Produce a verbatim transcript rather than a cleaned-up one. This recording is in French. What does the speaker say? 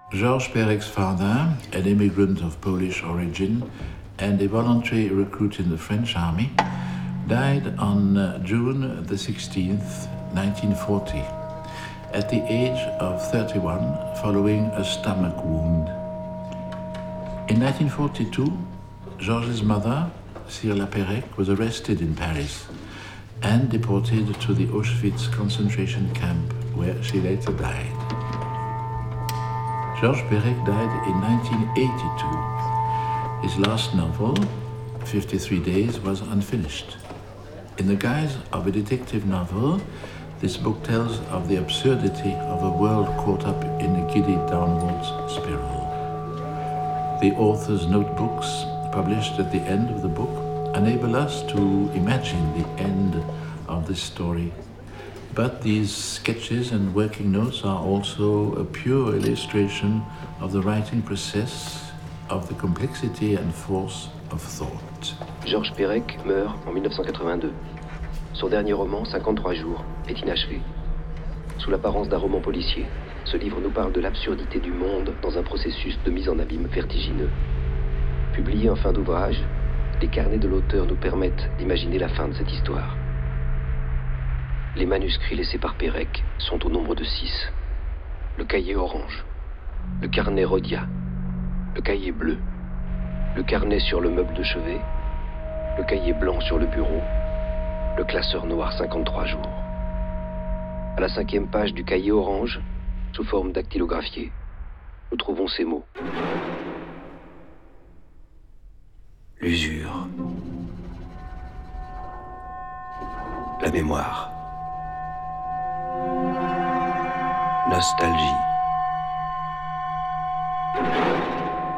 Georges Perek's father, an immigrant of Polish origin and a voluntary recruit in the French army, died on uh, June the sixteenth, nineteen forty, at the age of thirty-one, following a stomach wound. In nineteen forty-two, Georges' mother, Cyrilla Perec, was arrested in Paris and deported to the Auschwitz concentration camp, where she later died. Georges Perec died in nineteen eighty-two. His last novel, fifty-three days, was unfinished. In the guise of a detective novel, this book tells of the absurdity of a world caught up in a giddy downwards spiral. The author's notebooks, published at the end of the book, enable us to imagine the end of this story. But these sketches and working notes are also a pure illustration of the writing process, of the complexity and force of thought. Georges Perec meurt en mille neuf cent quatre-vingt-deux. Son dernier roman, cinquante-trois jours, est inachevé. Sous l'apparence d'un roman policier, ce livre nous parle de l'absurdité du monde dans un processus de mise en abîme vertigineux. Publié en fin d'ouvrage, les carnets de l'auteur nous permettent d'imaginer la fin de cette histoire. Les manuscrits laissés par Perec sont au nombre de six. Le cahier orange, le carnet rhodia, le cahier bleu, le carnet sur le meuble de chevet, le cahier blanc sur le bureau, le classeur noir cinquante-trois jours. À la cinquième page du cahier orange, sous forme dactylographiée, nous trouvons ces mots. L'usure. La mémoire. Nostalgie.